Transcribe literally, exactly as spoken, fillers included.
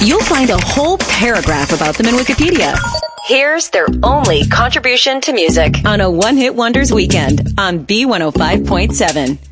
You'll find a whole paragraph about them in Wikipedia. Here's their only contribution to music on a One Hit Wonders weekend on B one oh five point seven.